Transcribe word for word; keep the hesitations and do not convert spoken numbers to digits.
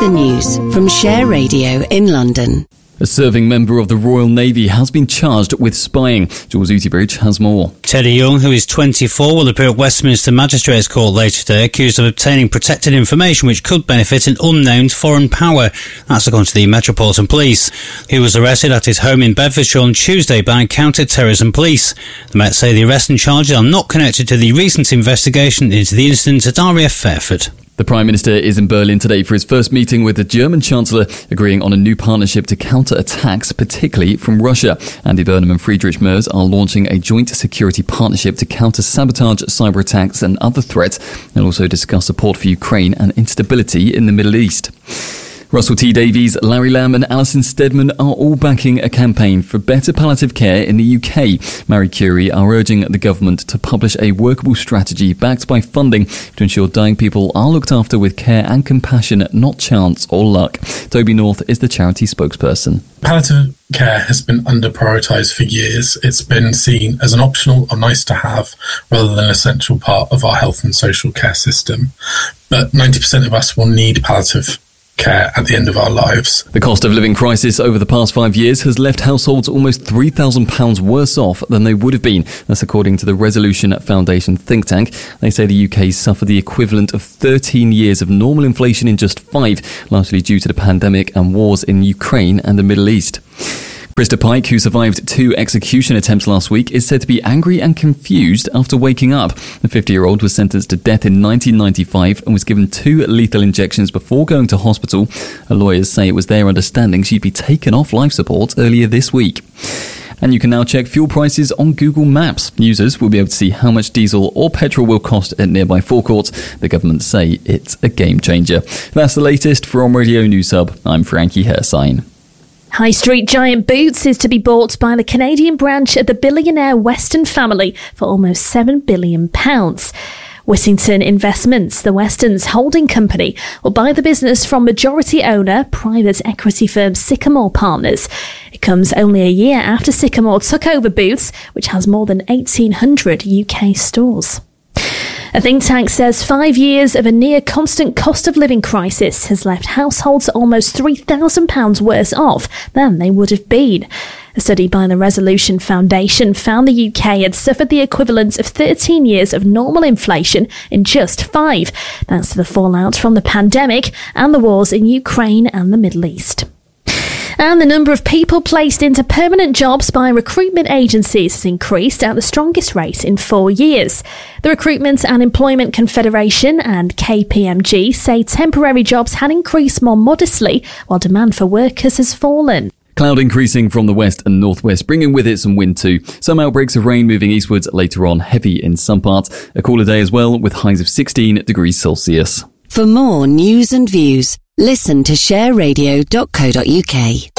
the news from Share Radio in London. A serving member of the Royal Navy has been charged with spying. Jules Utebridge has more. Teddy Young, who is twenty-four, will appear at Westminster Magistrates Court later today, accused of obtaining protected information which could benefit an unnamed foreign power. That's according to the Metropolitan Police. He was arrested at his home in Bedfordshire on Tuesday by counter-terrorism police. The Met say the arrest and charges are not connected to the recent investigation into the incident at R A F Fairford. The Prime Minister is in Berlin today for his first meeting with the German Chancellor, agreeing on a new partnership to counter attacks, particularly from Russia. Andy Burnham and Friedrich Merz are launching a joint security partnership to counter sabotage, cyber attacks and other threats. They'll also discuss support for Ukraine and instability in the Middle East. Russell T Davies, Larry Lamb and Alison Steadman are all backing a campaign for better palliative care in the U K. Marie Curie are urging the government to publish a workable strategy backed by funding to ensure dying people are looked after with care and compassion, not chance or luck. Toby North is the charity spokesperson. Palliative care has been under-prioritised for years. It's been seen as an optional or nice to have rather than an essential part of our health and social care system. But ninety percent of us will need palliative care at the end of our lives. The cost of living crisis over the past five years has left households almost three thousand pounds worse off than they would have been. That's according to the Resolution Foundation think tank. They say the U K suffered the equivalent of thirteen years of normal inflation in just five, largely due to the pandemic and wars in Ukraine and the Middle East. Krista Pike, who survived two execution attempts last week, is said to be angry and confused after waking up. The fifty-year-old was sentenced to death in nineteen ninety-five and was given two lethal injections before going to hospital. Her lawyers say it was their understanding she'd be taken off life support earlier this week. And you can now check fuel prices on Google Maps. Users will be able to see how much diesel or petrol will cost at nearby forecourts. The government say it's a game changer. That's the latest from Radio News Hub. I'm Frankie Hersign. High street giant Boots is to be bought by the Canadian branch of the billionaire Weston family for almost seven billion pounds. Whittington Investments, the Westons' holding company, will buy the business from majority owner, private equity firm Sycamore Partners. It comes only a year after Sycamore took over Boots, which has more than eighteen hundred U K stores. A think tank says five years of a near-constant cost of living crisis has left households almost three thousand pounds worse off than they would have been. A study by the Resolution Foundation found the U K had suffered the equivalent of thirteen years of normal inflation in just five, thanks to the fallout from the pandemic and the wars in Ukraine and the Middle East. And the number of people placed into permanent jobs by recruitment agencies has increased at the strongest rate in four years. The Recruitment and Employment Confederation and K P M G say temporary jobs had increased more modestly, while demand for workers has fallen. Cloud increasing from the west and northwest, bringing with it some wind too. Some outbreaks of rain moving eastwards later on, heavy in some parts. A cooler day as well, with highs of sixteen degrees Celsius. For more news and views, listen to share radio dot co dot uk.